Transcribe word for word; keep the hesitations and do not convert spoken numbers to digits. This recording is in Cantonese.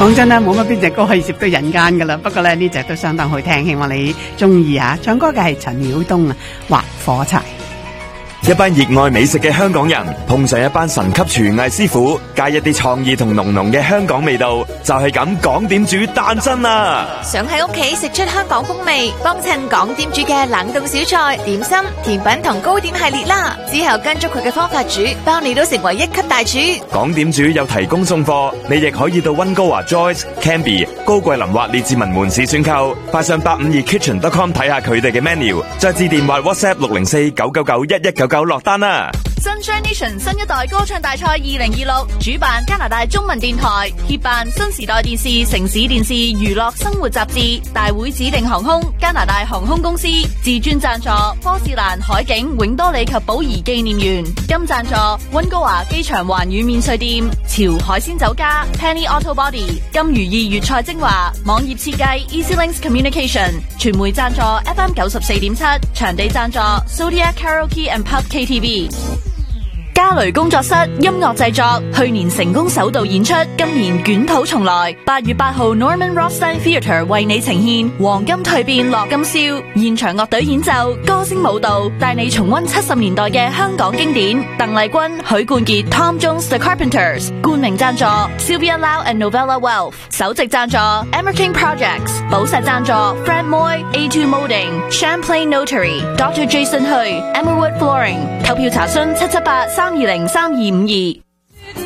講真啦，冇乜邊隻歌可以攝到人間噶啦。不過咧呢隻都相當好聽，希望你中意吓。唱歌嘅係陳曉東啊，劃火柴。 一班熱愛美食嘅香港人碰上一班神級廚藝師傅，加一啲創意同濃濃嘅香港味道，就係咁港點煮誕生啦！ 想喺屋企食出香港風味，幫襯港點煮嘅冷凍小菜、點心、甜品同糕點系列啦。之後跟足佢嘅方法煮，包你都成為一級大廚。 港點煮有提供送貨，你亦可以到溫哥華 Joyce、Canby、高桂林或列治文門市選購，快上八五二 kitchen dot com 睇下佢哋嘅 menu， 再致電或 WhatsApp 六零四九九九一一九九落單啦！ Sunshine Nation 新一代歌唱大賽二零二六主辦加拿大中文電台，協辦新時代電視、城市電視、娛樂生活雜誌，大會指定航空加拿大航空公司，自專贊助波士蘭海景永多里及寶儀紀念園，金贊助溫哥華機場環宇免稅店、潮海鮮酒家、Penny Auto Body、金如意粵菜精華、網頁設計 EasyLinks Communication， 傳媒贊助 F M 九十四點七，場地贊助 Zodiac Karaoke and Pub K T V。嘉雷工作室音樂製作，去年成功首度演出，今年捲土重來。八月八號 Norman Rothstein Theatre 為你呈現黃金蛻變樂今宵，現場樂隊演奏，歌聲舞蹈，帶你重溫七十年代嘅香港經典。鄧麗君、許冠傑、Tom Jones The Carpenters， 冠名贊助 Sylvia Lau and Novella Wealth， 首席贊助 Emmer King Projects， 寶石贊助 Fred Moy、A two Molding、Champlain Notary、Doctor Jason Hui、Emerald Flooring。購票查詢七七八三二零三二五二。